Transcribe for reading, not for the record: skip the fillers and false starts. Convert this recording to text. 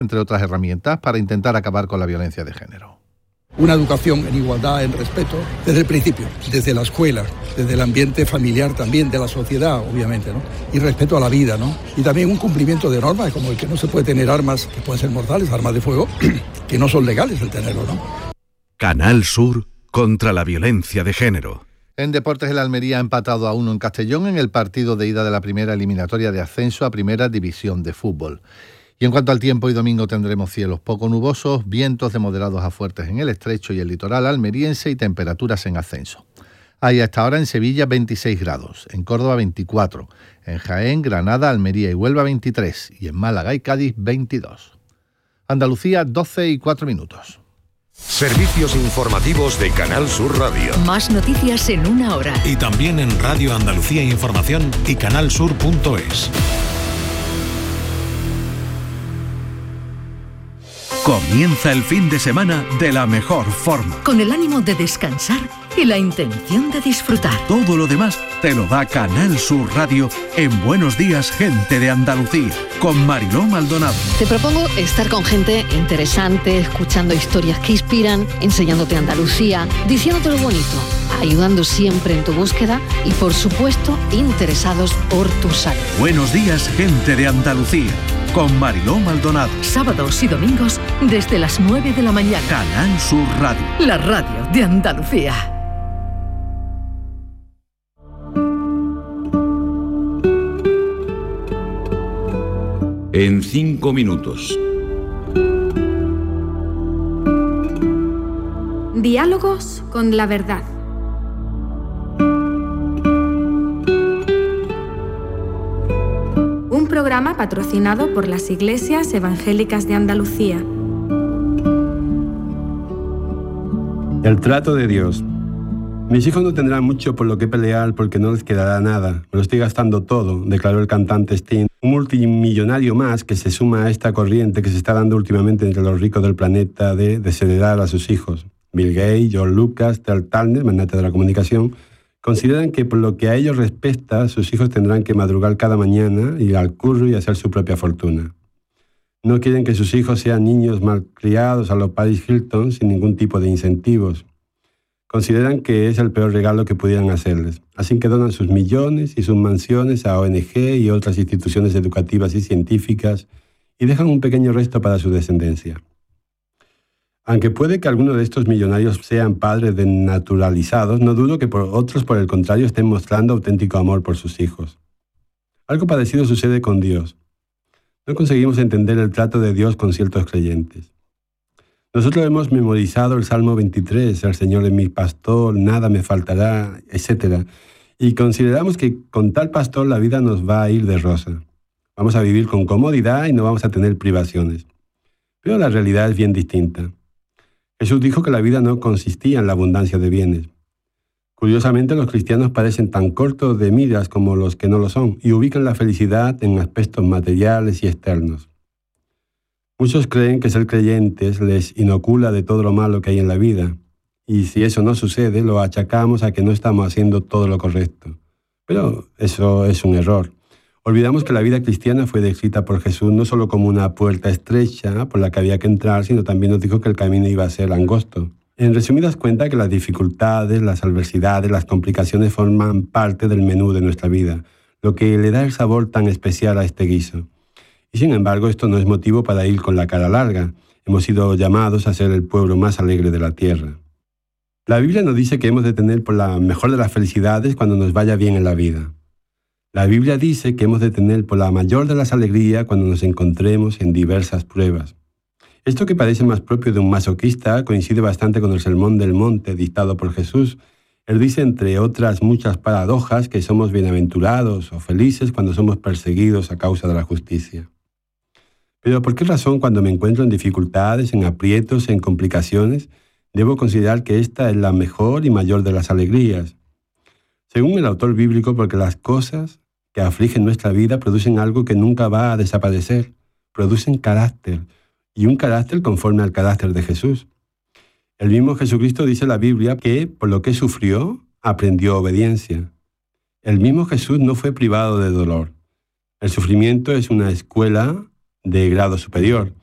entre otras herramientas, para intentar acabar con la violencia de género. Una educación en igualdad, en respeto, desde el principio, desde la escuela, desde el ambiente familiar también, de la sociedad, obviamente, ¿no? Y respeto a la vida, ¿no? Y también un cumplimiento de normas, como el que no se puede tener armas que pueden ser mortales, armas de fuego, que no son legales el tenerlo, ¿no? Canal Sur contra la violencia de género. En deportes, el Almería ha empatado a 1 en Castellón en el partido de ida de la primera eliminatoria de ascenso a Primera División de Fútbol. Y en cuanto al tiempo, hoy domingo tendremos cielos poco nubosos, vientos de moderados a fuertes en el estrecho y el litoral almeriense y temperaturas en ascenso. Hay a esta hora en Sevilla 26 grados, en Córdoba 24, en Jaén, Granada, Almería y Huelva 23 y en Málaga y Cádiz 22. Andalucía 12:04. Servicios informativos de Canal Sur Radio. Más noticias en una hora. Y también en Radio Andalucía Información y canalsur.es. Comienza el fin de semana de la mejor forma. Con el ánimo de descansar y la intención de disfrutar. Todo lo demás te lo da Canal Sur Radio en Buenos Días, Gente de Andalucía, con Mariló Maldonado. Te propongo estar con gente interesante, escuchando historias que inspiran, enseñándote Andalucía, diciéndote lo bonito, ayudando siempre en tu búsqueda y, por supuesto, interesados por tu salud. Buenos Días, Gente de Andalucía, con Mariló Maldonado. Sábados y domingos desde las 9 de la mañana. Canal Sur Radio. La radio de Andalucía. En 5 minutos. Diálogos con la verdad. Un programa patrocinado por las Iglesias Evangélicas de Andalucía. El trato de Dios. Mis hijos no tendrán mucho por lo que pelear porque no les quedará nada. Me lo estoy gastando todo, declaró el cantante Sting, un multimillonario más que se suma a esta corriente que se está dando últimamente entre los ricos del planeta de desheredar a sus hijos. Bill Gates, George Lucas, Tel Turner, magnate de la comunicación, consideran que por lo que a ellos respecta, sus hijos tendrán que madrugar cada mañana, ir al curro y hacer su propia fortuna. No quieren que sus hijos sean niños malcriados a los Paris Hilton sin ningún tipo de incentivos. Consideran que es el peor regalo que pudieran hacerles. Así que donan sus millones y sus mansiones a ONG y otras instituciones educativas y científicas y dejan un pequeño resto para su descendencia. Aunque puede que algunos de estos millonarios sean padres desnaturalizados, no dudo que otros, por el contrario, estén mostrando auténtico amor por sus hijos. Algo parecido sucede con Dios. No conseguimos entender el trato de Dios con ciertos creyentes. Nosotros hemos memorizado el Salmo 23, el Señor es mi pastor, nada me faltará, etc. Y consideramos que con tal pastor la vida nos va a ir de rosa. Vamos a vivir con comodidad y no vamos a tener privaciones. Pero la realidad es bien distinta. Jesús dijo que la vida no consistía en la abundancia de bienes. Curiosamente, los cristianos parecen tan cortos de miras como los que no lo son y ubican la felicidad en aspectos materiales y externos. Muchos creen que ser creyentes les inocula de todo lo malo que hay en la vida, y si eso no sucede, lo achacamos a que no estamos haciendo todo lo correcto. Pero eso es un error. Olvidamos que la vida cristiana fue descrita por Jesús no solo como una puerta estrecha por la que había que entrar, sino también nos dijo que el camino iba a ser angosto. En resumidas cuentas, que las dificultades, las adversidades, las complicaciones forman parte del menú de nuestra vida, lo que le da el sabor tan especial a este guiso. Y sin embargo, esto no es motivo para ir con la cara larga. Hemos sido llamados a ser el pueblo más alegre de la tierra. La Biblia nos dice que hemos de tener por la mejor de las felicidades cuando nos vaya bien en la vida. La Biblia dice que hemos de tener por la mayor de las alegrías cuando nos encontremos en diversas pruebas. Esto, que parece más propio de un masoquista, coincide bastante con el Sermón del Monte dictado por Jesús. Él dice, entre otras muchas paradojas, que somos bienaventurados o felices cuando somos perseguidos a causa de la justicia. Pero ¿por qué razón cuando me encuentro en dificultades, en aprietos, en complicaciones, debo considerar que esta es la mejor y mayor de las alegrías? Según el autor bíblico, porque las cosas que afligen nuestra vida producen algo que nunca va a desaparecer, producen carácter, y un carácter conforme al carácter de Jesús. El mismo Jesucristo dice en la Biblia que por lo que sufrió, aprendió obediencia. El mismo Jesús no fue privado de dolor. El sufrimiento es una escuela de grado superior.